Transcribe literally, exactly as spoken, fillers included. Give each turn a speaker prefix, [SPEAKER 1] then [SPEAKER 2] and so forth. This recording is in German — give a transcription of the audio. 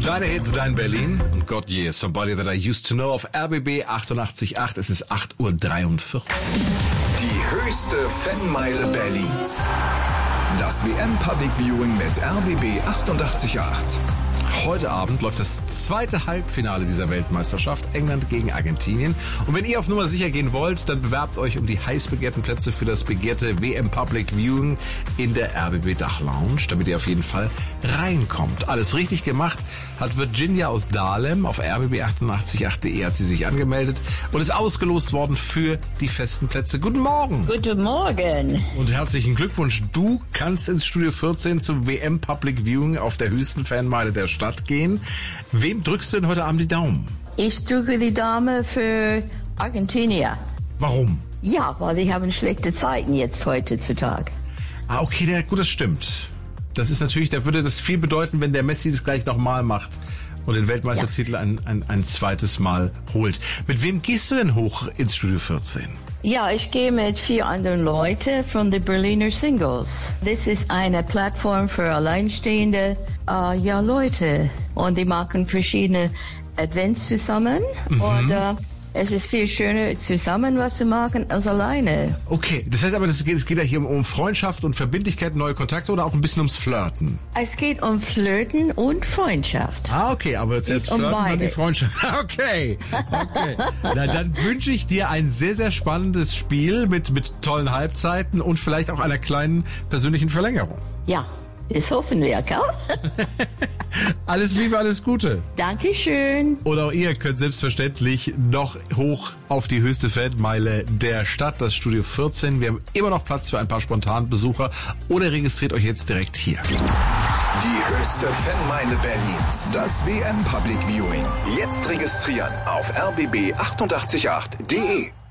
[SPEAKER 1] Deine Hits, dein Berlin. Und Gott, yeah, somebody that I used to know auf R B B achtundachtzig Komma acht. Es ist acht Uhr dreiundvierzig.
[SPEAKER 2] Die höchste Fanmeile Berlins. Das W M Public Viewing mit R B B achtundachtzig Komma acht.
[SPEAKER 1] Heute Abend läuft das zweite Halbfinale dieser Weltmeisterschaft, England gegen Argentinien. Und wenn ihr auf Nummer sicher gehen wollt, dann bewerbt euch um die heiß begehrten Plätze für das begehrte W M Public Viewing in der R B B Dachlounge, damit ihr auf jeden Fall reinkommt. Alles richtig gemacht hat Virginia aus Dahlem. Auf R B B achtundachtzig Komma acht Punkt de hat sie sich angemeldet und ist ausgelost worden für die festen Plätze. Guten Morgen!
[SPEAKER 3] Guten Morgen!
[SPEAKER 1] Und herzlichen Glückwunsch. Du kannst ins Studio vierzehn zum W M Public Viewing auf der höchsten Fanmeile der Stadt gehen. Wem drückst du denn heute Abend die Daumen?
[SPEAKER 3] Ich drücke die Daumen für Argentinien.
[SPEAKER 1] Warum?
[SPEAKER 3] Ja, weil die haben schlechte Zeiten jetzt heutzutage.
[SPEAKER 1] Ah, okay, der, gut, das stimmt. Das ist natürlich, da würde das viel bedeuten, wenn der Messi das gleich nochmal macht und den Weltmeistertitel ja. ein, ein, ein zweites Mal holt. Mit wem gehst du denn hoch ins Studio vierzehn?
[SPEAKER 3] Ja, ich gehe mit vier anderen Leuten von den Berliner Singles. Das ist eine Plattform für alleinstehende uh, ja, Leute. Und die machen verschiedene Events zusammen. Mhm. Und uh, es ist viel schöner zusammen was zu machen als alleine.
[SPEAKER 1] Okay, das heißt aber, es geht, es geht ja hier um, um Freundschaft und Verbindlichkeit, neue Kontakte oder auch ein bisschen ums Flirten?
[SPEAKER 3] Es geht um Flirten und Freundschaft.
[SPEAKER 1] Ah, okay, aber zuerst
[SPEAKER 3] um
[SPEAKER 1] Flirten
[SPEAKER 3] beide.
[SPEAKER 1] und die Freundschaft. Okay, okay. Na, dann wünsche ich dir ein sehr, sehr spannendes Spiel mit, mit tollen Halbzeiten und vielleicht auch einer kleinen persönlichen Verlängerung.
[SPEAKER 3] Ja. Das hoffen wir, gell?
[SPEAKER 1] Alles Liebe, alles Gute.
[SPEAKER 3] Dankeschön.
[SPEAKER 1] Und auch ihr könnt selbstverständlich noch hoch auf die höchste Fanmeile der Stadt, das Studio vierzehn. Wir haben immer noch Platz für ein paar Spontanbesucher oder registriert euch jetzt direkt hier.
[SPEAKER 2] Die höchste Fanmeile Berlins, das W M Public Viewing. Jetzt registrieren auf R B B achtundachtzig Komma acht Punkt de.